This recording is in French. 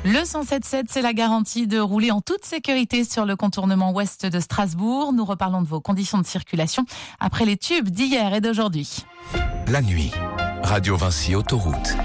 Le 107.7, c'est la garantie de rouler en toute sécurité sur le contournement ouest de Strasbourg. Nous reparlons de vos conditions de circulation après les tubes d'hier et d'aujourd'hui. La nuit, Radio Vinci Autoroute.